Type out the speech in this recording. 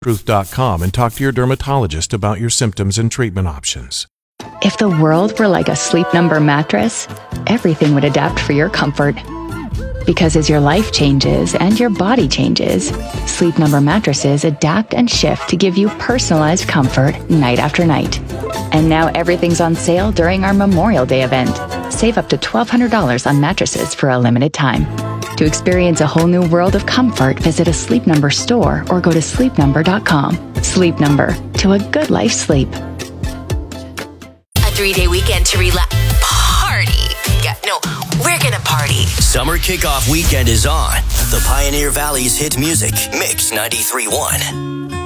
Truth.com and talk to your dermatologist about your symptoms and treatment options. If the world were like a Sleep Number mattress, everything would adapt for your comfort. Because as your life changes and your body changes, Sleep Number mattresses adapt and shift to give you personalized comfort night after night. And now everything's on sale during our Memorial Day event. Save up to $1,200 on mattresses for a limited time. To experience a whole new world of comfort, visit a Sleep Number store or go to sleepnumber.com. Sleep Number, to a good life sleep. A 3-day weekend to relax. Party. We're gonna party. Summer kickoff weekend is on. The Pioneer Valley's hit music, Mix 93.1.